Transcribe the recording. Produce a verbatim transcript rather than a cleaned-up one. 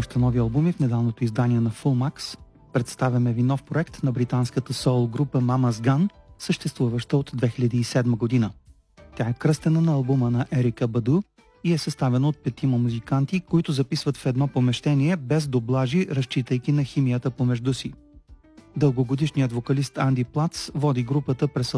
още нови албуми в недавното издание на Fullmax. Представяме ви нов проект на британската соул група Mama's Gun, съществуваща от две хиляди и седма година. Тя е кръстена на албума на Ерика Баду и е съставена от петима музиканти, които записват в едно помещение без дублажи, разчитайки на химията помежду си. Дългогодишният вокалист Анди Плац води групата през